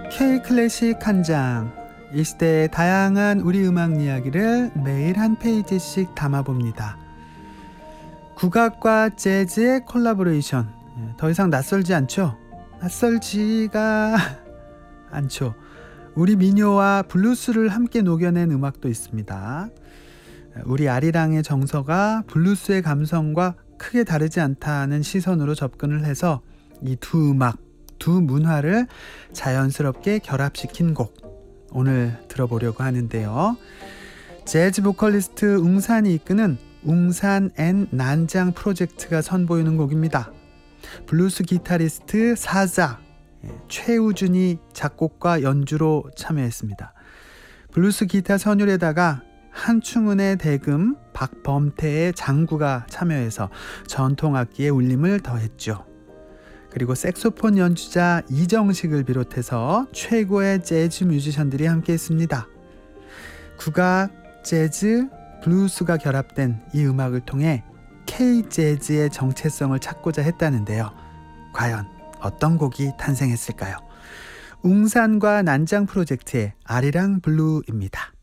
K-클래식 한 장, 이 시대의 다양한 우리 음악 이야기를 매일 한 페이지씩 담아봅니다. 국악과 재즈의 콜라보레이션, 더 이상 낯설지 않죠? 낯설지가 않죠. 우리 민요와 블루스를 함께 녹여낸 음악도 있습니다. 우리 아리랑의 정서가 블루스의 감성과 크게 다르지 않다는 시선으로 접근을 해서 이 두 음악, 두 문화를 자연스럽게 결합시킨 곡, 오늘 들어보려고 하는데요. 재즈 보컬리스트 웅산이 이끄는 웅산 앤 난장 프로젝트가 선보이는 곡입니다. 블루스 기타리스트 사자 최우준이 작곡과 연주로 참여했습니다. 블루스 기타 선율에다가 한충은의 대금, 박범태의 장구가 참여해서 전통악기의 울림을 더했죠. 그리고 색소폰 연주자 이정식을 비롯해서 최고의 재즈 뮤지션들이 함께했습니다. 국악, 재즈, 블루스가 결합된 이 음악을 통해 K-재즈의 정체성을 찾고자 했다는데요. 과연 어떤 곡이 탄생했을까요? 웅산과 난장 프로젝트의 아리랑 블루입니다.